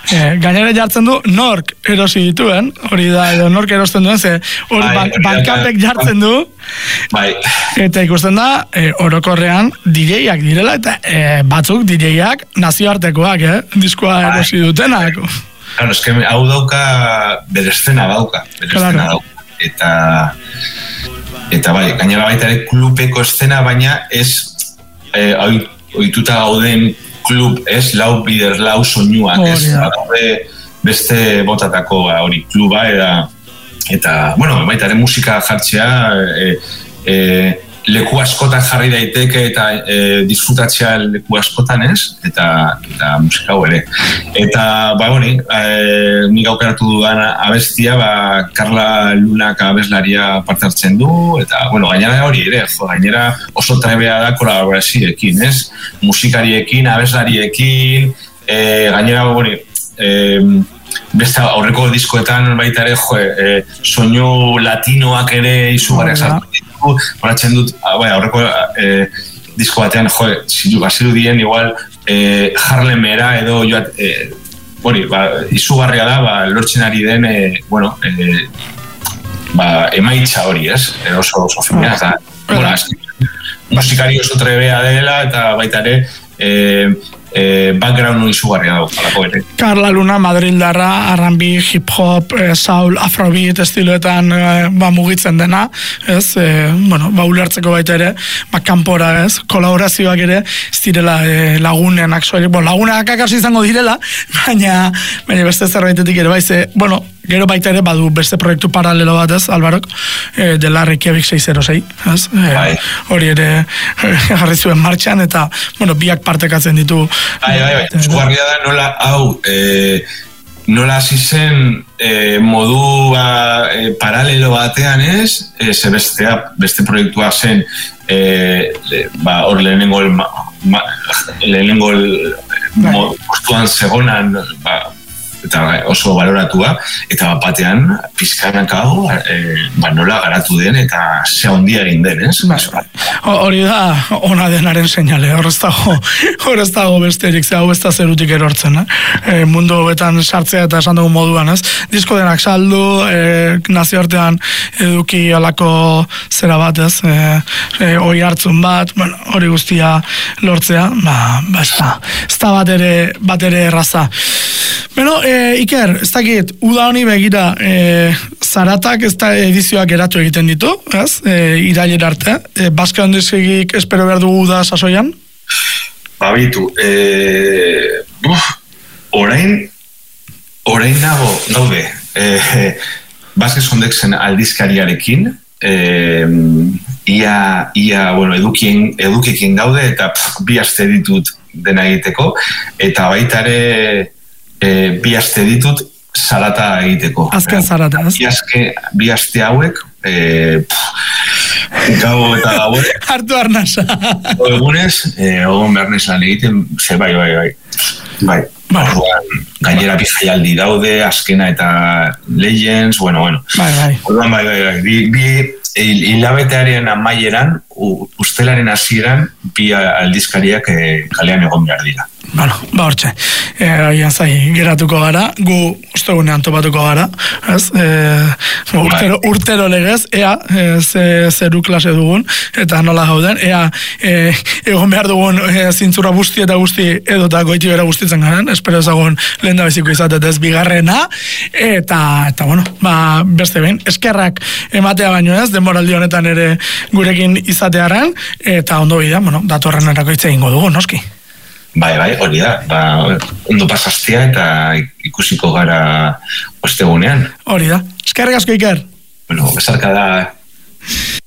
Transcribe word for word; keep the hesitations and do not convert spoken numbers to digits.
E, gainera jartzen du nork erosi dituen, hori da, edo nork erosten duen, ze hori ban, bankapek jartzen du, bai. Eta ikusten da, e, orokorrean D J-ak direla, eta e, batzuk D J-ak nazioartekoak, eh? Diskoa erosi dutenak. Claro, eske hau dauka, bere estena dauka, bere claro. estena dauka. Eta, eta bai, gainera baita ere klubeko estena, baina ez, e, ohituta gauden klub, ez, lau bider, lau soinuak, ez, daude beste botatako hori kluba, eta, eta bueno, baita ere musika jartzea, e, e, leku askotan jarri daiteke eta e, disfrutatzea leku askotan, ez? Eta, eta musika hau ere. Eta, ba, hori, e, nik aukeratu dudan abestia, ba, Carla Lunak abeslaria parte hartzen du, eta, bueno, gainera hori ere, jo, gainera oso trebea da kolaborazioekin, ez? Musikariekin, abeslariekin, e, gainera, hori, e, beste aurreko diskoetan baita ere, jo, e, soinu latinoak ere izugarriak sartu ditu, horatzen dut, bai, aurreko e, disko batean, jo, ziru, baziru dien, igual, e, Harlemera edo, joat, e, hori, ba, izugarria da, ba, lortzen ari den, e, bueno, e, ba, emaitza hori, ez? E, oso, oso fina, eta, bueno, musikari oso trebea dela, eta baita ere, e, Eh, background izugarria dago alako ere. Carla Luna, madrildarra, R and B, hip-hop, eh, soul, afrobeat estiloetan eh, ba, mugitzen dena, ez, eh, bueno, ba, ulertzeko baita ere, ba, kanpora, ez, kolaborazioak ere, ez direla eh, lagunenak, soilik, bon, lagunenak akaso izango direla, baina, baina beste zerbaitetik ere, baize, bueno, gero baita ere badu beste proiektu paralelo bat, ez, Albarok, eh, dela Reykjavik seiscientos sei, ez, eh, hori ere eh, jarri zuen martxan, eta, bueno, biak partekatzen ditu. Bai, bai, bai, zugarria da nola, hau, eh, nola hasi zen eh, modua eh, paralelo batean, ez, eh, ze bestea, beste proiektua zen, eh, le, ba, hor lehenengo el, ma, ma, lehenengo el, mo, postuan segonan, ba, eta oso baloratua, eta bat batean pizkanak hau, e, ba, nola garatu den, eta ze handia egin den, ez? Hori da, ona denaren seinale, horrez dago, horrez dago besterik, ze hau ez da zerutik erortzen, eh? E, mundu hobetan sartzea eta esan dugu moduan, ez? Disko denak saldu, e, nazioartean eduki alako zera bat, ez? E, e, oi hartzun bat, bueno, hori guztia lortzea, ba, ba ez da, ez da bat ere, bat ere erraza. Bueno, eh, Iker, ez dakit, uda honi begira, eh, zaratak ez da edizioak eratu egiten ditu, ez? Eh, irailera arte. Eh, Baske Ondizegik espero behar dugu uda sasoian? Babitu, eh, uh, orain, orain nago, gaude, eh, Baske Ondizegen aldizkariarekin, eh, ia, ia, bueno, edukien, edukiekin gaude, eta pff, bi aste ditut dena egiteko, eta baita ere, E, bi aste ditut zarata egiteko. Azken zarata, ez? Bi, aske, bi aste hauek, e, pff, gau eta gauek. Hartu arnasa. Egunez, e, egon behar nezan egiten, ze bai, bai, bai. Bai, bai. Orduan, gainera bi jaialdi daude, azkena eta Legends, bueno, bueno. Bai, bai. Orduan, bai, bai, bai. Bi, bi hilabetearen amaieran, ustelaren hasieran, bi aldizkariak e, kalean egon behar dira. Bueno, ba hortxe, agian zai geratuko gara, gu ostegunean topatuko gara, ez? E, urtero, urtero legez, ea e, ze, zeru klase dugun, eta nola gauden, ea e, egon behar dugun e, zintzura guzti eta guzti edota goiti bera guztitzen garen, espero ezagun lehen da biziko izatetez bigarrena, eta, eta bueno, ba, beste behin, eskerrak ematea baino ez, denboraldi honetan ere gurekin izatearen, eta ondo bidea, bueno, datorren erako hitz egingo dugu, noski. Bai, bai, hori da, ba, ondo pasaztea eta ikusiko gara ostegunean. Hori da, eskerrik asko Iker. Bueno, besarka da.